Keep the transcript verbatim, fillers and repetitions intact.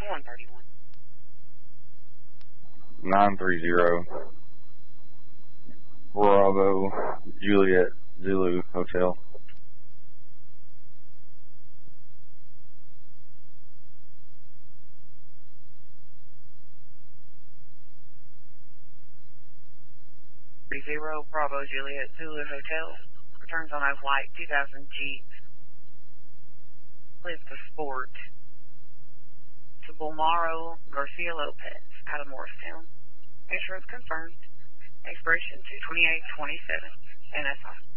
one thirty-one. nine three zero. Bravo, Juliet, Zulu, Hotel. Zero, Bravo, Juliet, Zulu, Hotel. Returns on a white two thousand Jeep. Live the Sport. To Bulmaro, Garcia Lopez, out of Morristown. Insurance confirmed. Expiration two twenty-eight twenty-seven. N S I.